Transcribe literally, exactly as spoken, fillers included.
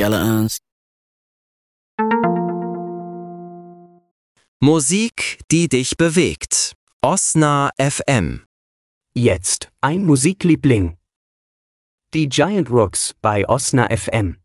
skeletons. Musik, die dich bewegt. Osna F M. Jetzt ein Musikliebling. Die Giant Rooks bei Osna F M.